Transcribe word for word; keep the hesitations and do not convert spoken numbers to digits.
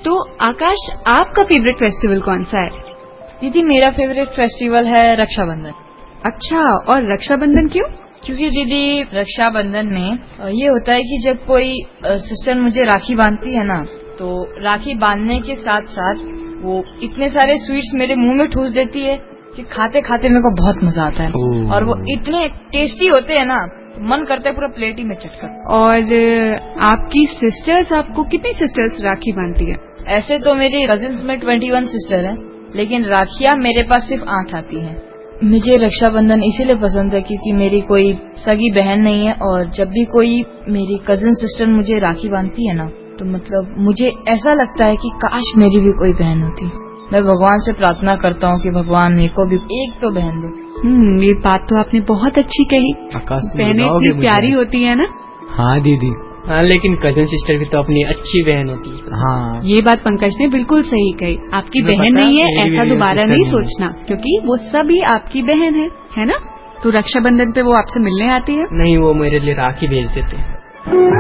तो आकाश, आपका favourite festival कौन सा है? दीदी, मेरा फेवरेट फेस्टिवल है रक्षाबंधन। अच्छा, और रक्षाबंधन क्यों? क्योंकि दीदी, रक्षाबंधन में ये होता है कि जब कोई सिस्टर मुझे राखी बांधती है ना, तो राखी बांधने के साथ साथ वो इतने सारे स्वीट्स मेरे मुंह में ठूस देती है कि खाते खाते मेरे को बहुत मजा आता है। और वो इतने टेस्टी होते हैं ना, मन करता है पूरा प्लेट ही में चटकर। और आपकी सिस्टर्स, आपको कितनी सिस्टर्स राखी बांधती है? ऐसे तो मेरे कजिन्स में इक्कीस सिस्टर हैं, लेकिन राखियां मेरे पास सिर्फ आठ आती हैं। मुझे रक्षाबंधन इसीलिए पसंद है क्योंकि मेरी कोई सगी बहन नहीं है, और जब भी कोई मेरी कजिन सिस्टर मुझे राखी बांधती है ना, तो मतलब मुझे ऐसा लगता है कि काश मेरी भी कोई बहन होती। मैं भगवान से प्रार्थना करता हूँ कि भगवान मेरे को भी एक तो बहन दो। हम्म, ये बात तो आपने बहुत अच्छी कही। बहनें इतनी प्यारी होती है ना। हाँ दीदी। हाँ, लेकिन कजन सिस्टर भी तो अपनी अच्छी बहन होती है। हाँ, ये बात पंकज ने बिल्कुल सही कही। आपकी बहन नहीं है ऐसा दोबारा नहीं सोचना, क्योंकि वो सभी आपकी बहन है, है ना? तो रक्षाबंधन पे वो आपसे मिलने आती है? नहीं, वो मेरे लिए राखी भेज देते हैं।